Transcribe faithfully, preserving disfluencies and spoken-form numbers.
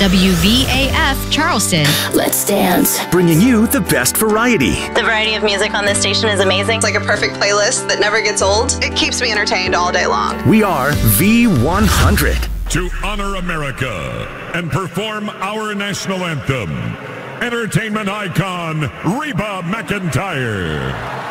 W V A F Charleston. Let's dance. Bringing you the best variety. The variety of music on this station is amazing. It's like a perfect playlist that never gets old. It keeps me entertained all day long. We are V one hundred. To honor America and perform our national anthem, entertainment icon Reba McEntire.